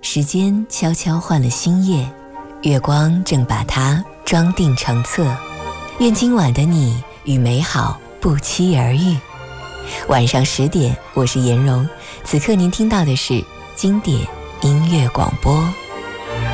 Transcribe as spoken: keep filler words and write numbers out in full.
时间悄悄换了新叶，月光正把它装订成册。愿今晚的你与美好不期而遇。晚上十点，我是颜蓉，此刻您听到的是经典音乐广播。